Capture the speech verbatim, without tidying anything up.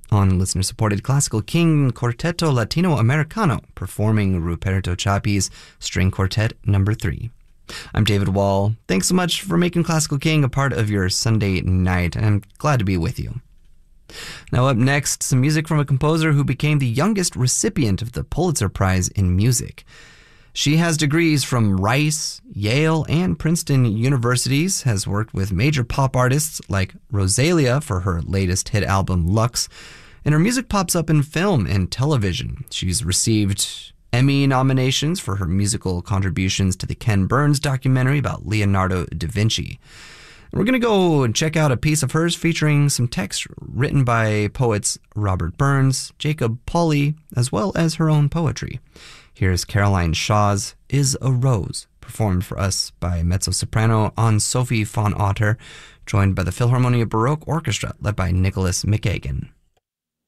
on listener-supported Classical King Quarteto Latino Americano, performing Ruperto Chapi's String Quartet Number three. I'm David Wall. Thanks so much for making Classical King a part of your Sunday night. I'm glad to be with you. Now up next, some music from a composer who became the youngest recipient of the Pulitzer Prize in Music. She has degrees from Rice, Yale, and Princeton universities, has worked with major pop artists like Rosalia for her latest hit album Lux, and her music pops up in film and television. She's received Emmy nominations for her musical contributions to the Ken Burns documentary about Leonardo da Vinci. We're going to go and check out a piece of hers featuring some text written by poets Robert Burns, Jacob Pauly, as well as her own poetry. Here's Caroline Shaw's Is a Rose, performed for us by mezzo-soprano Anne-Sophie von Otter, joined by the Philharmonia Baroque Orchestra, led by Nicholas McKagan.